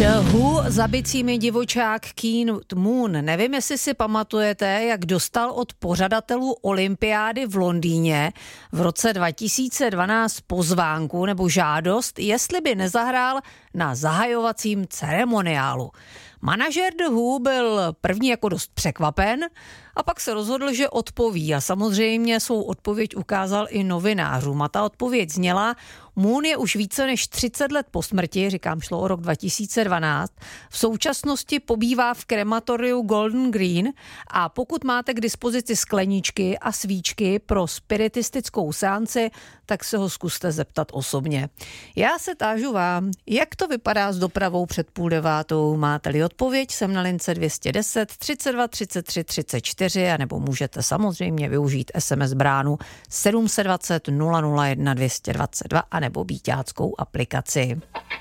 The Who za bicími divočák Keane Moon. Nevím, jestli si pamatujete, jak dostal od pořadatelů olympiády v Londýně v roce 2012 pozvánku nebo žádost, jestli by nezahrál na zahajovacím ceremoniálu. Manažer The Who byl první jako dost překvapen a pak se rozhodl, že odpoví a samozřejmě svou odpověď ukázal i novinářům. A ta odpověď zněla: Moon je už více než 30 let po smrti, říkám, šlo o rok 2012, v současnosti pobývá v krematoriu Golden Green a pokud máte k dispozici skleničky a svíčky pro spiritistickou seanci, tak se ho zkuste zeptat osobně. Já se tážu vám, jak to vypadá s dopravou před 8:30. Máte-li odpověď, jsem na lince 210 32 33 34 a nebo můžete samozřejmě využít SMS bránu 720 001 222 a nebo býťáckou aplikaci.